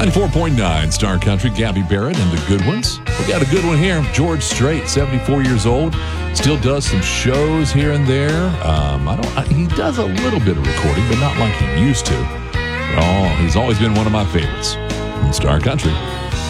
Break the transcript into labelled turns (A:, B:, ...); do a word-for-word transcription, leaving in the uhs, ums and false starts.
A: ninety-four point nine Star Country, Gabby Barrett and the good ones. We got a good one here. George Strait, seventy-four years old, still does some shows here and there. Um, I don't. I, he does a little bit of recording, but not like he used to. Oh, he's always been one of my favorites in Star Country.